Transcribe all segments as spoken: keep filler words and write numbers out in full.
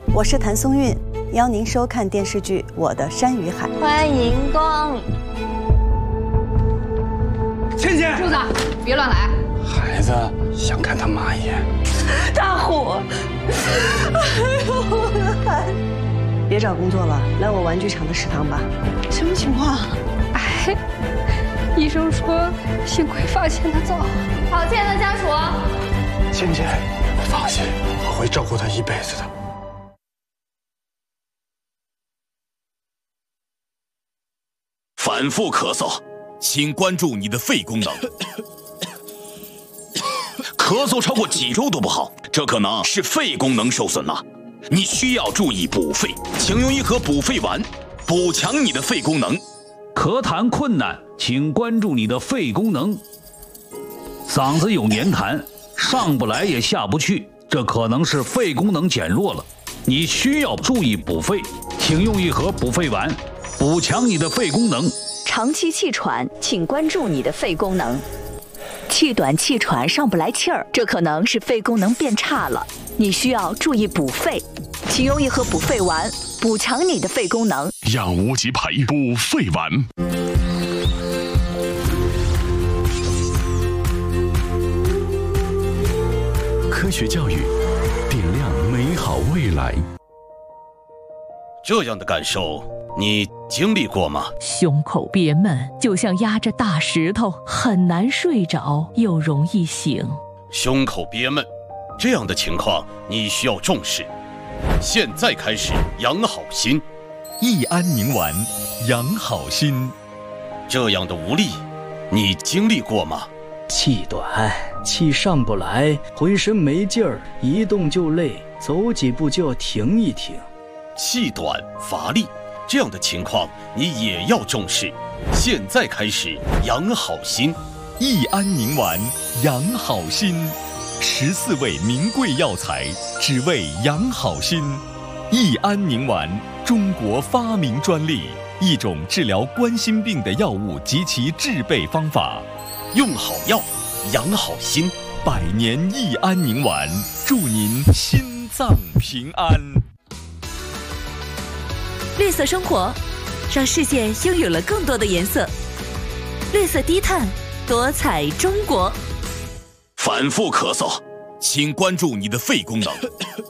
我是谭松韵，邀您收看电视剧《我的山与海》。 欢迎光临。 倩倩， 柱子，别乱来。 孩子想看他妈一眼。 大虎，哎呦，我的孩子！别找工作了，来我玩具厂的食堂吧。什么情况？ 哎，医生说幸亏发现的早。好，倩的家属。 倩倩，放心，我会照顾她一辈子的。 反复咳嗽，请关注你的肺功能。咳嗽超过几周都不好，这可能是肺功能受损了。你需要注意补肺，请用一盒补肺丸，补强你的肺功能。 咳痰困难，请关注你的肺功能。嗓子有黏痰，上不来也下不去，这可能是肺功能减弱了。你需要注意补肺，请用一盒补肺丸，补强你的肺功能。 长期气喘，请关注你的肺功能。气短气喘上不来气儿，这可能是肺功能变差了，你需要注意补肺，请用一盒补肺丸，补强你的肺功能。 养无极培补肺丸。科学教育，点亮美好未来。 这样的感受你经历过吗？ 胸口憋闷，就像压着大石头，很难睡着，又容易醒。 胸口憋闷，这样的情况你需要重视。现在开始养好心， 益安宁丸，养好心。 这样的无力，你经历过吗？ 气短，气上不来，浑身没劲儿，一动就累，走几步就要停一停。 气短乏力，这样的情况你也要重视。现在开始养好心， 益安宁丸，养好心。十四味名贵药材，只为养好心。益安宁丸，中国发明专利，一种治疗冠心病的药物及其制备方法。 用好药，养好心。 百年益安宁丸，祝您心脏平安。 绿色生活，让世界拥有了更多的颜色。绿色低碳，多彩中国。 反复咳嗽，请关注你的肺功能。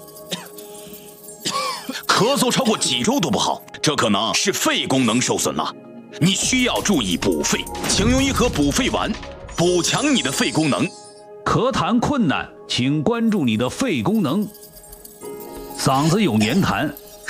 咳嗽超过几周都不好，这可能是肺功能受损了。你需要注意补肺，请用一盒补肺丸，补强你的肺功能。 咳痰困难，请关注你的肺功能。嗓子有黏痰，